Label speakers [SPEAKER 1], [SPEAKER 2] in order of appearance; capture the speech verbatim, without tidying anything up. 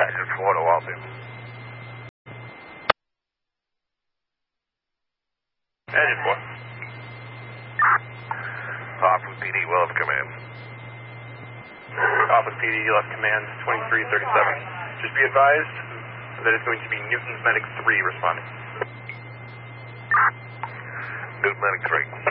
[SPEAKER 1] Horizon four to Walton.
[SPEAKER 2] Engine four.
[SPEAKER 1] Office P D, will have command.
[SPEAKER 2] Office P D, you'll have command twenty-three thirty-seven. Just be advised that it's going to be Newton's Medic three responding.
[SPEAKER 1] Newton Medic three.